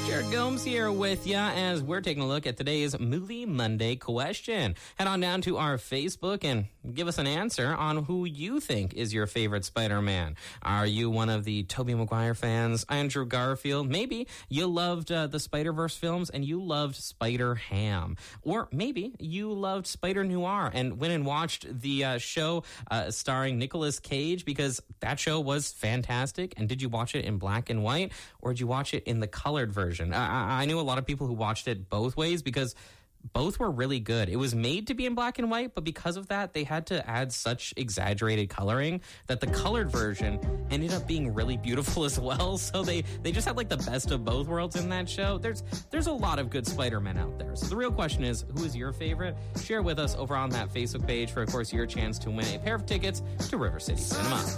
Jared Gomes here with you as we're taking a look at today's Movie Monday question. Head on down to our Facebook and give us an answer on who you think is your favorite Spider-Man. Are you one of the Tobey Maguire fans, Andrew Garfield? Maybe you loved the Spider-Verse films and you loved Spider-Ham. Or maybe you loved Spider-Noir and went and watched the show starring Nicolas Cage because that show was fantastic. And did you watch it in black and white or did you watch it in the colored version? I knew a lot of people who watched it both ways because both were really good. It was made to be in black and white, but because of that, they had to add such exaggerated coloring that the colored version ended up being really beautiful as well. So they just had like the best of both worlds in that show. There's a lot of good Spider-Man out there. So the real question is, who is your favorite? Share with us over on that Facebook page for, of course, your chance to win a pair of tickets to River City Cinema.